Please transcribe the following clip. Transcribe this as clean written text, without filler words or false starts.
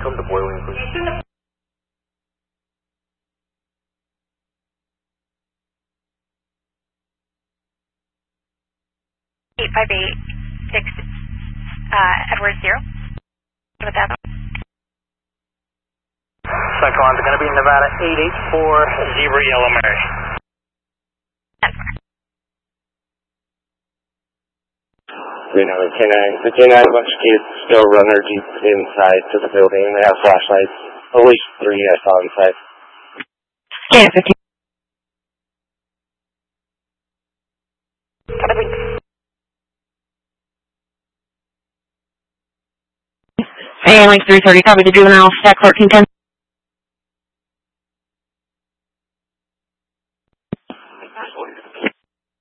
come to Boiling, please. 8586 Edward 0. With that. Cyclones are going to be Nevada 884 Zebra Yellow Mary. The K9 bunch of kids still run their Jeep inside to the building. They have flashlights. At least 3 I saw inside. Yeah, 15. And like 3:30, copy the juvenile, stack 1410.